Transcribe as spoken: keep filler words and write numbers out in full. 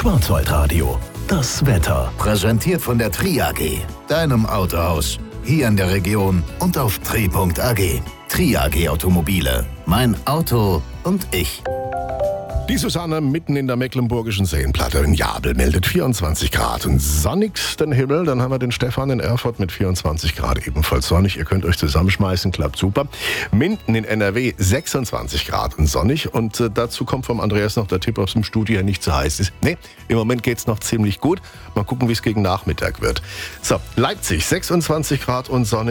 Schwarzwaldradio. Das Wetter. Präsentiert von der Tri A G, deinem Autohaus. Hier in der Region und auf tri punkt a g. Tri A G Automobile. Mein Auto und ich. Die Susanne mitten in der mecklenburgischen Seenplatte in Jabel meldet vierundzwanzig Grad und sonnigsten Himmel. Dann haben wir den Stefan in Erfurt mit vierundzwanzig Grad, ebenfalls sonnig. Ihr könnt euch zusammenschmeißen, klappt super. Minden in N R W sechsundzwanzig Grad und sonnig. Und äh, dazu kommt vom Andreas noch der Tipp aus dem Studio, der nicht so heiß ist. Nee, im Moment geht's noch ziemlich gut. Mal gucken, wie es gegen Nachmittag wird. So, Leipzig sechsundzwanzig Grad und sonnig.